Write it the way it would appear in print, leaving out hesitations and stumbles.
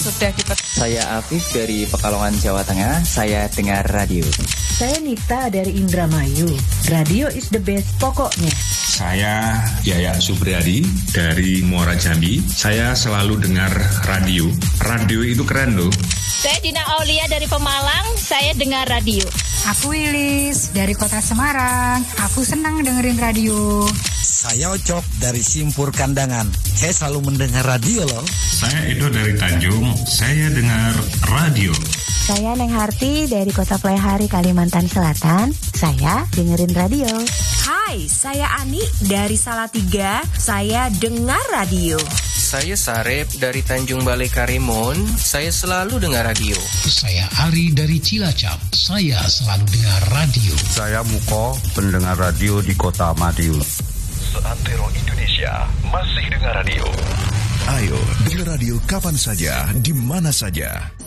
Sudah kita. Saya Afif dari Pekalongan, Jawa Tengah. Saya dengar radio. Saya Nita dari Indramayu. Radio is the best pokoknya. Saya Yaya Supriyadi dari Muara Jambi. Saya selalu dengar radio. Radio itu keren loh. Saya Dina Aulia dari Pemalang. Saya dengar radio. Aku Wilis dari Kota Semarang. Aku senang dengerin radio. Saya Ocok dari Simpur Kandangan. Saya selalu mendengar radio loh. Saya Edo dari Tanjung. Saya dengar radio. Saya Neng Harti dari Kota Playhari, Kalimantan Selatan. Saya dengerin radio. Hai, saya Ani dari Salatiga. Saya dengar radio. Saya Sarep dari Tanjung Balai Karimun. Saya selalu dengar radio. Saya Ari dari Cilacap. Saya selalu dengar radio. Saya Muko, pendengar radio di Kota Madiun. Seantero Indonesia masih dengar radio. Ayo dengar radio kapan saja, di mana saja.